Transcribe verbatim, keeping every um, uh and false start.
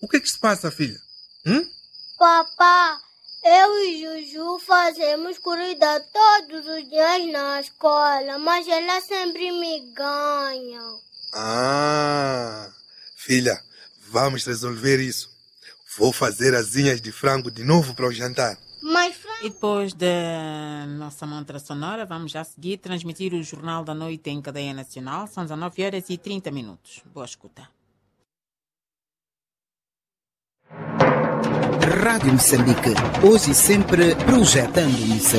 O que é que se passa, filha? Hum? Papá, eu e Juju fazemos corrida todos os dias na escola, mas ela sempre me ganha. Ah, filha, vamos resolver isso. Vou fazer asinhas de frango de novo para o jantar. Mas frango... E depois da nossa mantra sonora, vamos já seguir transmitir o Jornal da Noite em cadeia nacional. São dezanove horas e trinta minutos. Boa escuta. Rádio Moçambique, hoje e sempre projetando Moçambique.